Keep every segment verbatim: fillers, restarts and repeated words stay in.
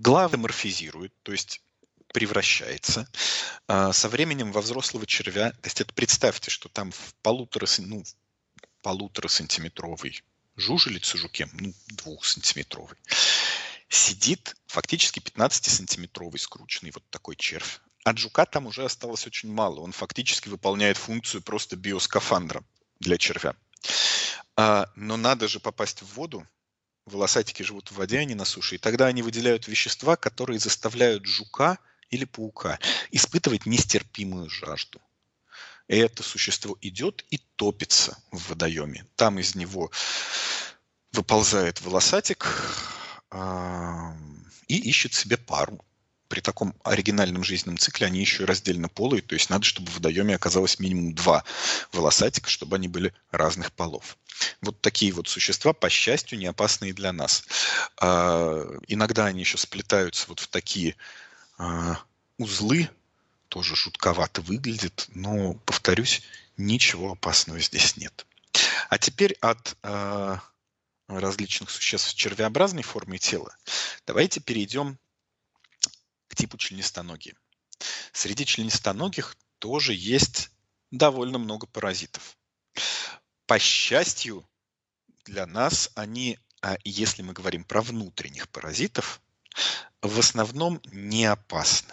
главы морфизирует, то есть превращается. А, со временем во взрослого червя, то есть это представьте, что там в полутора, сан- ну, полуторасантиметровой жужелице, жуке, ну, двухсантиметровой, сидит фактически пятнадцатисантиметровый скрученный вот такой червь. От жука там уже осталось очень мало. Он фактически выполняет функцию просто биоскафандра для червя. А, но надо же попасть в воду. Волосатики живут в воде, а не на суше. И тогда они выделяют вещества, которые заставляют жука или паука испытывать нестерпимую жажду. И это существо идет и топится в водоеме. Там из него выползает волосатик а, и ищет себе пару. При таком оригинальном жизненном цикле они еще и раздельно полые, то есть надо, чтобы в водоеме оказалось минимум два волосатика, чтобы они были разных полов. Вот такие вот существа, по счастью, не опасные для нас. А, иногда они еще сплетаются вот в такие а, узлы, тоже жутковато выглядит, но, повторюсь, ничего опасного здесь нет. А теперь от а, различных существ в червеобразной форме тела давайте перейдем к типу членистоногие. Среди членистоногих тоже есть довольно много паразитов. По счастью для нас они, а если мы говорим про внутренних паразитов, в основном не опасны.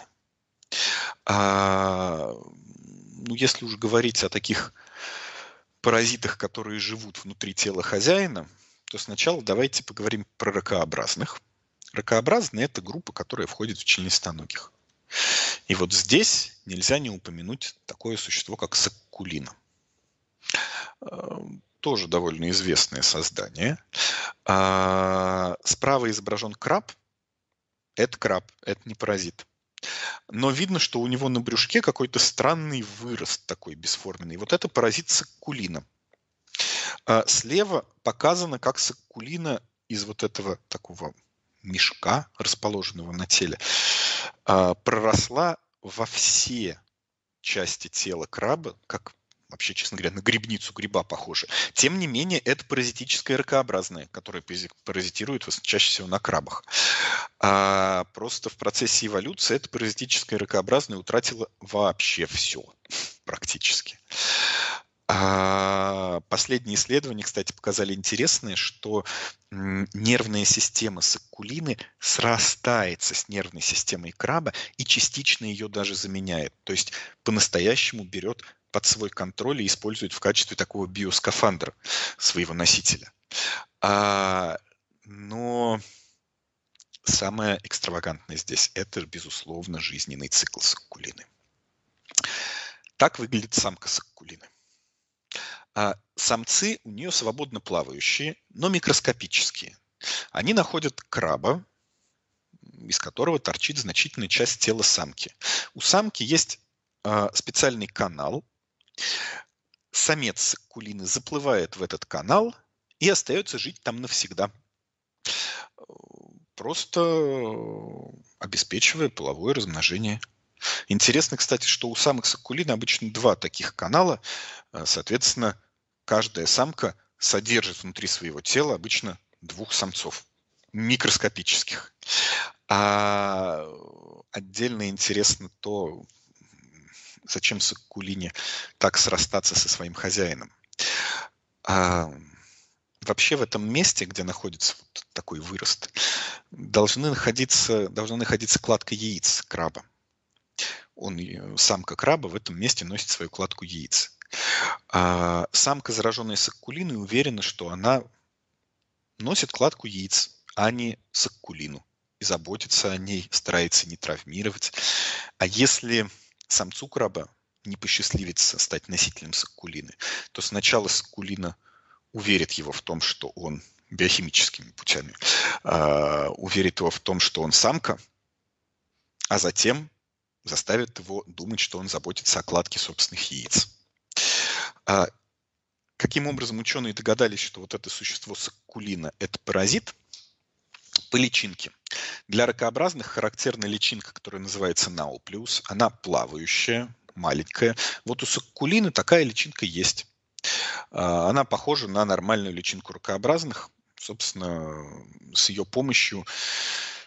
А, ну, если уж говорить о таких паразитах, которые живут внутри тела хозяина, то сначала давайте поговорим про ракообразных. Ракообразные – это группа, которая входит в членистоногих. И вот здесь нельзя не упомянуть такое существо, как саккулина. Тоже довольно известное создание. А, справа изображен краб. Это краб, это не паразит. Но видно, что у него на брюшке какой-то странный вырост такой бесформенный. Вот это паразит саккулина. А слева показано, как саккулина из вот этого такого мешка, расположенного на теле, а, проросла во все части тела краба, как вообще, честно говоря, на грибницу гриба похоже. Тем не менее, это паразитическое ракообразное, которое паразитирует чаще всего на крабах. А просто в процессе эволюции это паразитическое ракообразное утратило вообще все, практически. А последние исследования, кстати, показали интересное, что м, нервная система саккулины срастается с нервной системой краба и частично ее даже заменяет. То есть по-настоящему берет под свой контроль и использует в качестве такого биоскафандра своего носителя. А, но самое экстравагантное здесь – это, безусловно, жизненный цикл саккулины. Так выглядит самка саккулины. А самцы у нее свободно плавающие, но микроскопические. Они находят краба, из которого торчит значительная часть тела самки. У самки есть а, специальный канал. Самец саккулины заплывает в этот канал и остается жить там навсегда, просто обеспечивая половое размножение. Интересно, кстати, что у самок саккулины обычно два таких канала. Соответственно, каждая самка содержит внутри своего тела обычно двух самцов, микроскопических. А отдельно интересно то, зачем саккулине так срастаться со своим хозяином. А вообще в этом месте, где находится вот такой вырост, должны находиться, должна находиться кладка яиц краба. Он, самка краба в этом месте носит свою кладку яиц. А самка, зараженная саккулиной, уверена, что она носит кладку яиц, а не саккулину. И заботится о ней, старается не травмировать. А если самцу краба не посчастливится стать носителем саккулины, то сначала саккулина уверит его в том, что он биохимическими путями, э, уверит его в том, что он самка, а затем заставит его думать, что он заботится о кладке собственных яиц. А каким образом ученые догадались, что вот это существо саккулина – это паразит? По личинке. Для ракообразных характерна личинка, которая называется науплиус. Она плавающая, маленькая. Вот у саккулины такая личинка есть. Она похожа на нормальную личинку ракообразных. Собственно, с ее помощью